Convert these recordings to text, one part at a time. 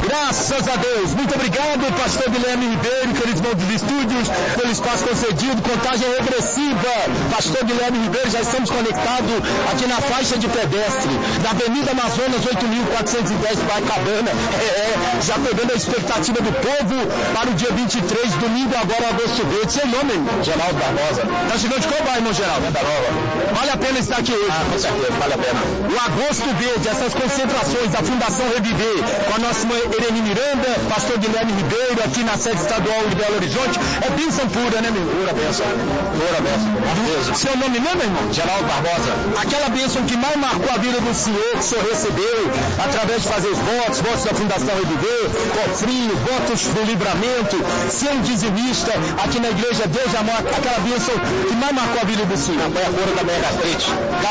Graças a Deus. Muito obrigado, pastor Guilherme Ribeiro, queridos irmãos dos estúdios, pelo espaço concedido. Contagem regressiva. Pastor Guilherme Ribeiro, já estamos conectados aqui na faixa de pedestre da Avenida Amazonas 8.410 Baicabana. Já pegando a expectativa do povo para o dia 23, domingo, agora agosto verde. Seu nome, Geraldo Barbosa. Tá chegando de qual bairro, irmão Geraldo? Venda Nova. Vale a pena estar aqui hoje. Com certeza, vale a pena. O Agosto Verde, essas concentrações da Fundação Reviver, com a nossa irmã Irene Miranda, pastor Guilherme Ribeiro, aqui na sede estadual de Belo Horizonte, é bênção pura, né, meu? Pura bênção. Pura bênção. Seu nome mesmo, irmão? Geraldo Barbosa. Aquela bênção que mais marcou a vida do senhor, que o senhor recebeu, através de fazer os votos da Fundação Reviver, cofrinho, votos do livramento, ser um dizimista, aqui na igreja Deus Amor, aquela bênção que mais marcou a vida do senhor. Foi a cura também da gastrite.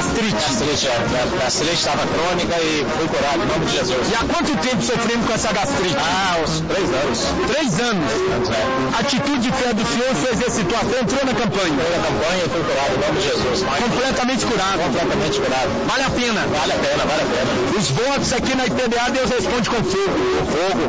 Gastrite estava crônica e fui curado, em nome de Jesus. E há quanto tempo sofrendo com essa gastrite? Uns 3 anos. 3 anos. Atitude de fé do senhor, você exercitou a fé, entrou na campanha. Entrou na campanha e fui curado, em nome de Jesus. Completamente curado. Completamente curado. Vale a pena. Vale a pena, vale a pena. Os votos aqui na IPBA, Deus responde com fogo. Fogo,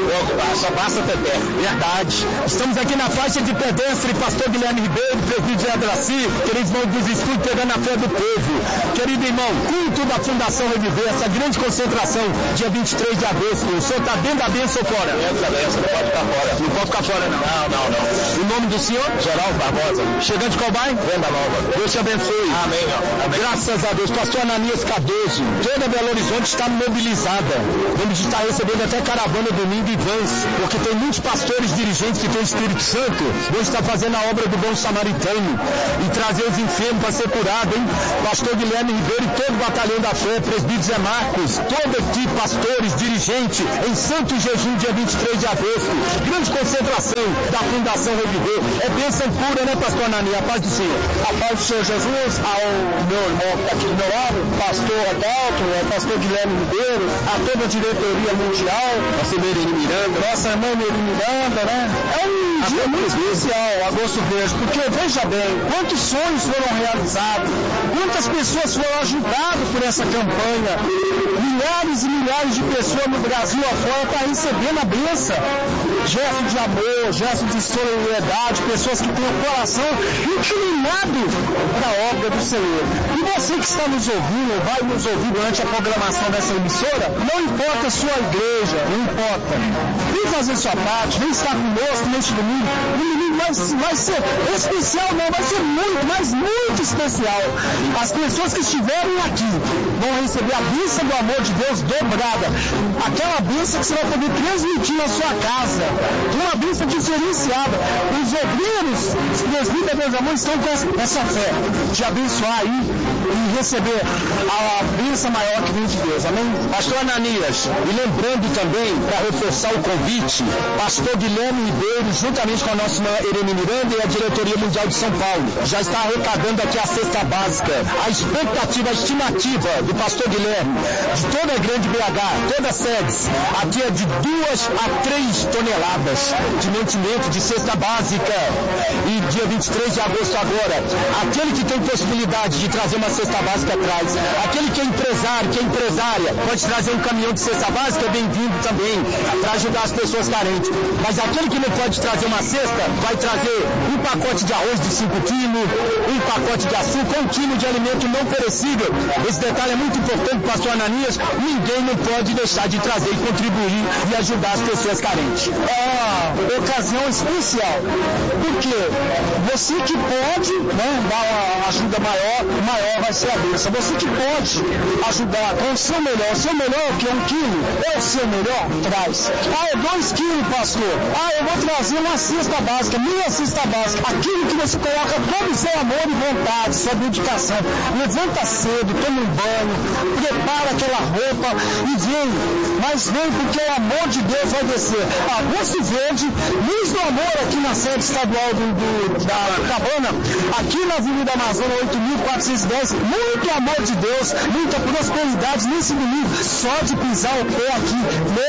só basta ter fé. Verdade. Estamos aqui na faixa de pedestre, pastor Guilherme Ribeiro, presbítero Adraci, queridos irmãos dos estúdios, pegando a fé do povo. Querido irmão, culto da Fundação Reviver, essa grande concentração, dia 23 de agosto. O senhor está dentro da bênção ou fora? Dentro da bênção, não pode ficar fora. Não pode ficar fora, não. Não. O nome do senhor? Geraldo Barbosa. Chegando de qual bairro? Venda Nova. Deus te abençoe. Amém. Graças a Deus. Pastor Ananias Cardoso, toda Belo Horizonte está mobilizada. Vamos estar recebendo até caravana domingo e vans, porque tem muitos pastores dirigentes que têm o Espírito Santo. Vão estar fazendo a obra do bom samaritano e trazer os enfermos para ser curado, hein? Pastor Guilherme Ribeiro e todo o batalhão da fé, presbítero Zé Marcos, toda equipe, pastores, dirigente, em santo jejum, dia 23 de agosto. Grande concentração da Fundação Reviver. É bênção pura, né, pastor Ananias? A paz do Senhor. A paz do Senhor Jesus, ao meu irmão que está aqui do meu lado, pastor Adalto, pastor Guilherme Ribeiro, a toda a diretoria mundial, nossa irmã Irene Miranda, nossa irmã Irene Miranda, né? É um dia muito especial, Agosto Verde, porque veja bem, quantos sonhos foram realizados, quantas pessoas foram ajudadas por essa campanha, milhares e milhares de pessoas no Brasil afora estão recebendo a bênção, gesto de amor, gesto de solidariedade, pessoas que têm o coração inclinado para a obra do Senhor. E você que está nos ouvindo, vai nos ouvir durante a programação dessa emissora, não importa a sua igreja, não importa. Vem fazer sua parte, vem estar conosco neste domingo. O domingo vai ser especial, não, vai ser muito, mas muito especial. As pessoas que estiverem aqui vão receber a bênção do amor de Deus dobrada. Aquela bênção que você vai poder transmitir na sua casa. Uma bênção diferenciada. Os obreiros, os presbíteros, meus amores, estão com essa fé de abençoar aí e receber a bênção maior que vem de Deus. Amém? Pastor Ananias, e lembrando também, para reforçar o convite, pastor Guilherme Ribeiro, juntamente com a nossa irmã Irene Miranda e a Diretoria Mundial de São Paulo, já está arrecadando aqui a cesta básica. A expectativa, a estimativa do pastor Guilherme, de toda a grande BH, todas as sedes, aqui é de 2 a 3 toneladas de mantimento de cesta básica. E dia 23 de agosto agora, aquele que tem possibilidade de trazer uma cesta básica atrás, aquele que é empresário, que é empresária, pode trazer um caminhão de cesta básica, é bem-vindo também, para ajudar as pessoas carentes. Mas aquele que não pode trazer uma cesta, vai trazer um pacote de arroz de 5 quilos, um pacote de açúcar, 1 quilo de alimento não perecível. Esse detalhe é muito importante, pastor Ananias. Ninguém não pode deixar de trazer e contribuir e ajudar as pessoas carentes. É uma ocasião especial, porque você que pode, né, dar uma ajuda maior vai ser a bênção. Você que pode ajudar com o seu melhor. O seu melhor é o que? 1 quilo? É o seu melhor? Traz. É 2 quilos, pastor. Eu vou trazer uma cesta básica, minha cesta básica. Aquilo que você coloca todo o seu amor e vontade, sua dedicação. Levanta cedo, toma um banho, prepara aquela roupa e vem. Mas vem porque o amor de Deus vai descer. Agosto Verde, Luz do Amor aqui na sede estadual da Cabana, aqui na Avenida Amazonas 8.410. Muito amor de Deus, muita prosperidade nesse domingo. Só de pisar o pé aqui, meu Deus.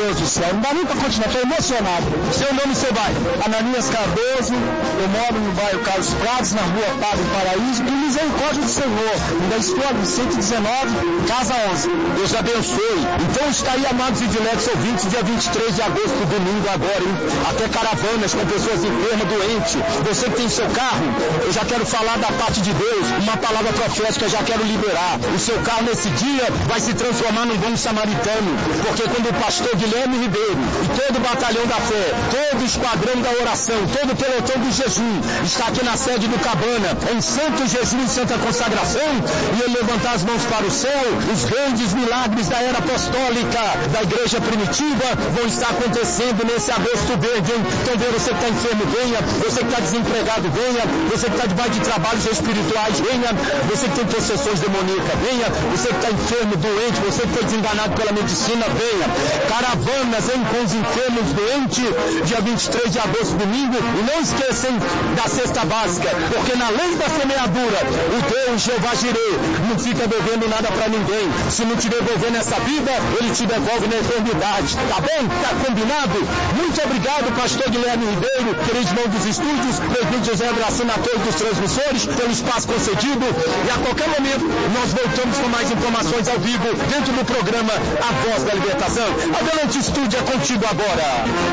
Deus do céu, não dá nem para continuar, estou emocionado. Seu nome e seu bairro? Ananias Cardoso, eu moro no bairro Carlos Prados, na rua Padre Paraíso, e Misericórdia do Senhor, ainda estou ali, 119, casa 11. Deus abençoe. Então está aí, amados e diletos ouvintes, dia 23 de agosto, domingo agora, hein? Até caravanas com pessoas enfermas, doentes. Você que tem seu carro, eu já quero falar da parte de Deus, uma palavra profética, eu já quero liberar. O seu carro nesse dia vai se transformar num bom samaritano, porque quando o pastor Guilherme Ribeiro e todo o batalhão da fé, todo o esquadrão da oração, todo o pelotão do jejum está aqui na sede do Cabana, em santo jejum e santa consagração, e ele levantar as mãos para o céu, os grandes milagres da era apostólica da igreja primitiva vão estar acontecendo nesse agosto verde, hein? Então você que está enfermo, venha. Você que está desempregado, venha. Você que está debaixo de trabalhos espirituais, venha. Você que tem possessões demoníacas, venha. Você que está enfermo, doente, você que foi desenganado pela medicina, venha. Caravanas, hein, com os enfermos doentes, dia 23 de agosto, domingo. E não esqueçam da cesta básica, porque na lei da semeadura, o Deus Jeová Jireh não fica devendo nada para ninguém. Se não te devolver nessa vida, ele te devolve na eternidade. Tá bem? Tá combinado? Muito obrigado, pastor Guilherme Ribeiro, querido irmão dos estúdios, presbítero José Dracena, ator dos transmissores, pelo espaço concedido. E a qualquer momento, nós voltamos com mais informações ao vivo, dentro do programa A Voz da Libertação. Adelante, estúdio, é contigo agora.